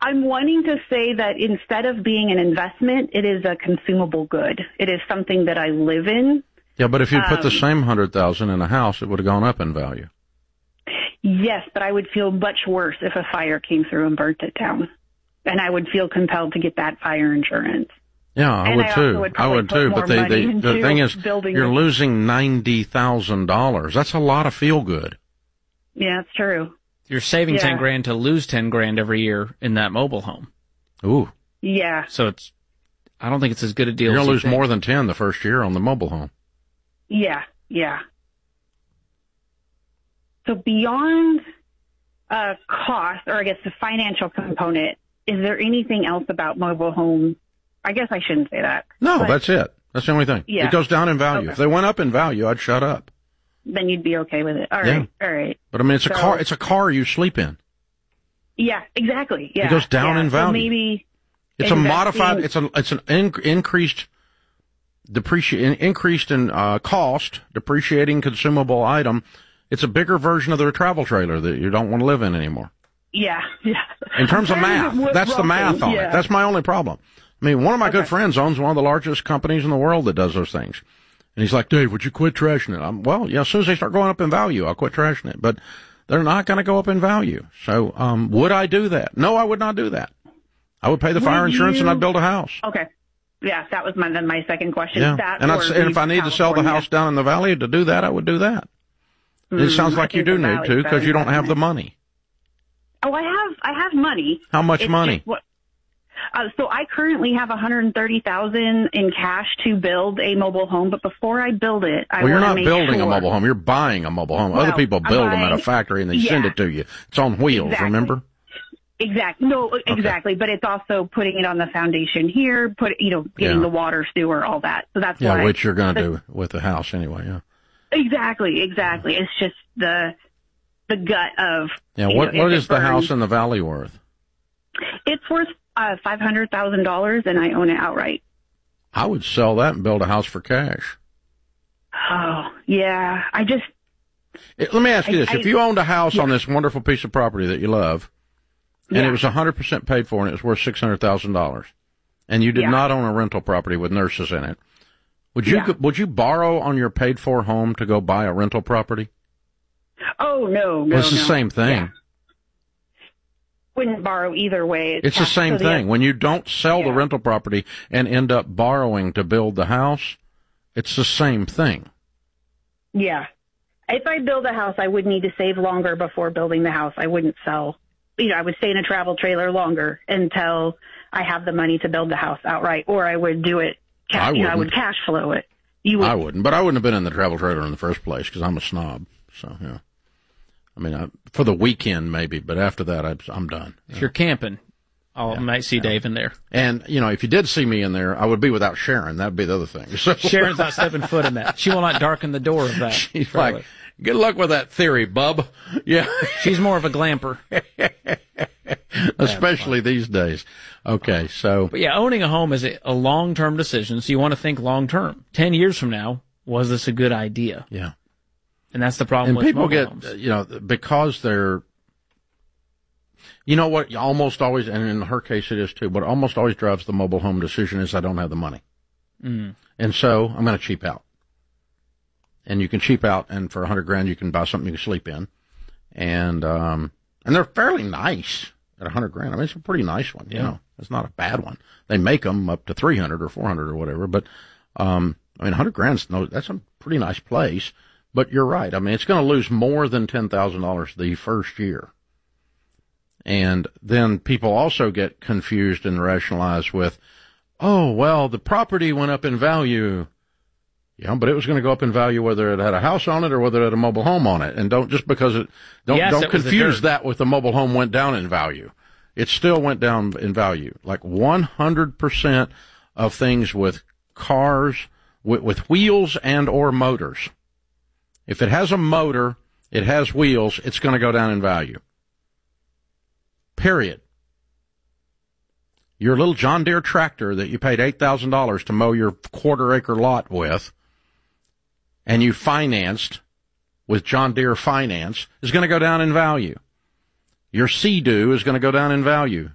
I'm wanting to say that instead of being an investment, it is a consumable good. It is something that I live in. Yeah, but if you put the same $100,000 in a house, it would have gone up in value. Yes, but I would feel much worse if a fire came through and burnt it down. And I would feel compelled to get that fire insurance. Yeah, I would too. I would too. But the thing is, you're losing $90,000. That's a lot of feel good. Yeah, it's true. You're saving $10,000 to lose $10,000 every year in that mobile home. Ooh. Yeah. So I don't think it's as good a deal. You're going to lose more than 10 the first year on the mobile home. Yeah, yeah. So beyond cost, or I guess the financial component, is there anything else about mobile home? I guess I shouldn't say that. No, that's it. That's the only thing. Yeah. It goes down in value. Okay. If they went up in value, I'd shut up. Then you'd be okay with it. All right. Yeah. All right. But I mean, it's a car. It's a car you sleep in. Yeah, exactly. Yeah. It goes down in value. So maybe it's a modified. It's an increased increased in cost, depreciating consumable item. It's a bigger version of the travel trailer that you don't want to live in anymore. Yeah, yeah. In terms of math, that's the math on it. That's my only problem. I mean, one of my good friends owns one of the largest companies in the world that does those things. And he's like, Dave, would you quit trashing it? Well, yeah, as soon as they start going up in value, I'll quit trashing it. But they're not going to go up in value. So, would I do that? No, I would not do that. I would pay the fire insurance and I'd build a house. Okay. Yeah, that was my second question. Yeah. That and if I need to sell the house down in the valley to do that, I would do that. It sounds like you do need to because you don't have the money. Oh, I have money. How much money? So I currently have $130,000 in cash to build a mobile home, but before I build it, you're not building a mobile home. You're buying a mobile home. Other people build them at a factory and they send it to you. It's on wheels, remember? Exactly. No, exactly. Okay. But it's also putting it on the foundation here, getting the water, sewer, all that. So that's why. Which you're going to do with the house anyway. Yeah. Exactly. It's just the gut of. Yeah. What is the house in the valley worth? It's worth $500,000, and I own it outright. I would sell that and build a house for cash. Oh, yeah. Let me ask you this. If you owned a house on this wonderful piece of property that you love, and it was 100% paid for and it was worth $600,000, and you did not own a rental property with nurses in it, would you borrow on your paid-for home to go buy a rental property? Oh, no. It's the same thing. Yeah. Wouldn't borrow either way. It's the same thing. When you don't sell the rental property and end up borrowing to build the house, it's the same thing. Yeah. If I build a house, I would need to save longer before building the house. I wouldn't sell. I would stay in a travel trailer longer until I have the money to build the house outright, or I would do it. I would cash flow it. I wouldn't, but I wouldn't have been in the travel trailer in the first place because I'm a snob. So, yeah. I mean, for the weekend maybe, but after that, I'm done. If you're camping, I might see Dave in there. And, if you did see me in there, I would be without Sharon. That'd be the other thing. So, Sharon's not stepping foot in that. She will not darken the door of that. She's like, good luck with that theory, bub. Yeah. She's more of a glamper. Especially these days. Okay, so. But yeah, owning a home is a long-term decision, so you want to think long-term. 10 years from now, was this a good idea? Yeah. And that's the problem with people get, homes. Because they're, what almost always, and in her case it is too, what almost always drives the mobile home decision is I don't have the money. Mm. And so I'm going to cheap out. And you can cheap out, and for $100,000 you can buy something you can sleep in. And they're fairly nice at $100,000. I mean, it's a pretty nice one, It's not a bad one. They make them up to $300 or $400 or whatever, but, $100,000, that's a pretty nice place. But you're right. I mean, it's going to lose more than $10,000 the first year. And then people also get confused and rationalize with, oh, well, the property went up in value. Yeah, but it was going to go up in value whether it had a house on it or whether it had a mobile home on it. And don't confuse that with the mobile home went down in value. It still went down in value. Like 100% of things with cars, with wheels and or motors. If it has a motor, it has wheels, it's going to go down in value. Period. Your little John Deere tractor that you paid $8,000 to mow your quarter-acre lot with, and you financed with John Deere Finance, is going to go down in value. Your Sea-Doo is going to go down in value.